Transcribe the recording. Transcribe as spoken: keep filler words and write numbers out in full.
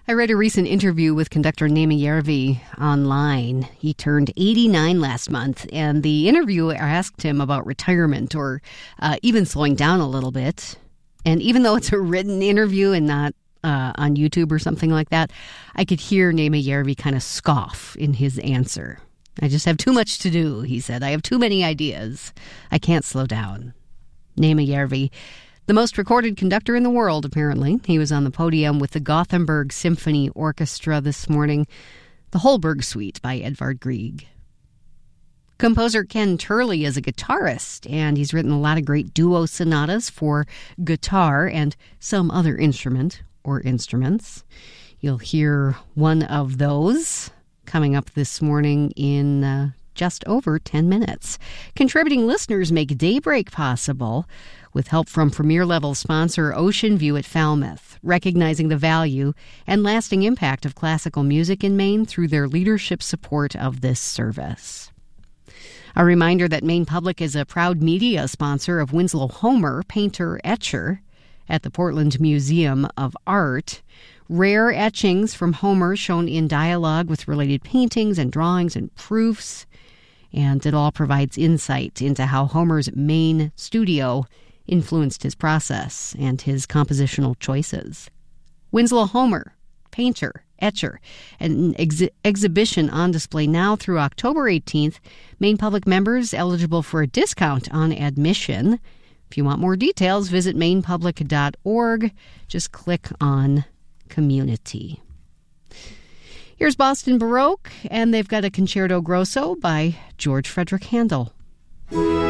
I read a recent interview with conductor Naima Järvi online. He turned eighty-nine last month, and the interviewer asked him about retirement or uh, even slowing down a little bit. And even though it's a written interview and not uh, on YouTube or something like that, I could hear Naima Järvi kind of scoff in his answer. I just have too much to do, he said. I have too many ideas. I can't slow down. Naima Järvi, the most recorded conductor in the world, apparently. He was on the podium with the Gothenburg Symphony Orchestra this morning, the Holberg Suite by Edvard Grieg. Composer Ken Turley is a guitarist, and he's written a lot of great duo sonatas for guitar and some other instrument or instruments. You'll hear one of those coming up this morning in uh, just over ten minutes. Contributing listeners make Daybreak possible with help from premier-level sponsor Ocean View at Falmouth, recognizing the value and lasting impact of classical music in Maine through their leadership support of this service. A reminder that Maine Public is a proud media sponsor of Winslow Homer, painter, etcher, at the Portland Museum of Art. Rare etchings from Homer shown in dialogue with related paintings and drawings and proofs. And it all provides insight into how Homer's Maine studio influenced his process and his compositional choices. Winslow Homer, painter, etcher, an ex- exhibition on display now through October eighteenth. Maine Public members eligible for a discount on admission. If you want more details, visit maine public dot org. Just click on Community. Here's Boston Baroque, and they've got a Concerto Grosso by George Frederick Handel.